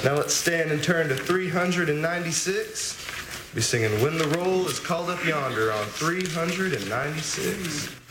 Now let's stand and turn to 396. Be singing When the Roll is Called Up Yonder on 396.